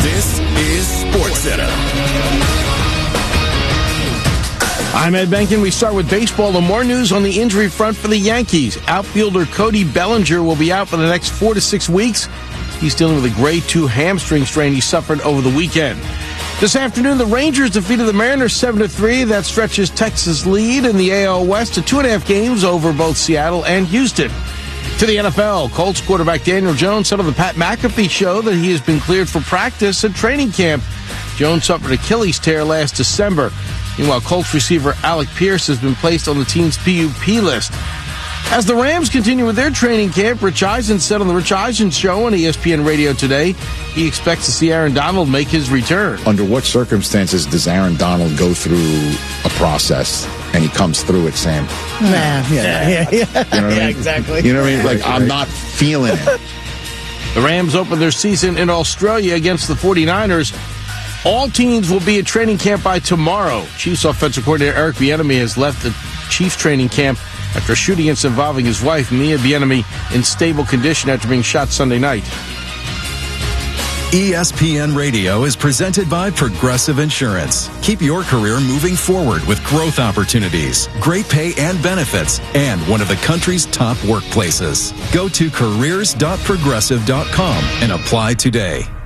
This is SportsCenter. I'm Ed Benkin. We start with baseball and more news on the injury front for the Yankees. Outfielder Cody Bellinger will be out for the next 4 to 6 weeks. He's dealing with a grade 2 hamstring strain he suffered over the weekend. This afternoon, the Rangers defeated the Mariners 7-3. That stretches Texas' lead in the AL West to 2.5 games over both Seattle and Houston. To the NFL, Colts quarterback Daniel Jones said on the Pat McAfee show that he has been cleared for practice at training camp. Jones suffered Achilles tear last December. Meanwhile, Colts receiver Alec Pierce has been placed on the team's PUP list. As the Rams continue with their training camp, Rich Eisen said on the Rich Eisen show on ESPN Radio today he expects to see Aaron Donald make his return. Under what circumstances does Aaron Donald go through a process and he comes through it saying, yeah. You know what I mean? Exactly. You know what I mean? Like, I'm not feeling it. The Rams open their season in Australia against the 49ers. All teams will be at training camp by tomorrow. Chiefs offensive coordinator Eric Bieniemy has left the Chiefs training camp after a shooting incident involving his wife, Mia Bieniemy, in stable condition after being shot Sunday night. ESPN Radio is presented by Progressive Insurance. Keep your career moving forward with growth opportunities, great pay and benefits, and one of the country's top workplaces. Go to careers.progressive.com and apply today.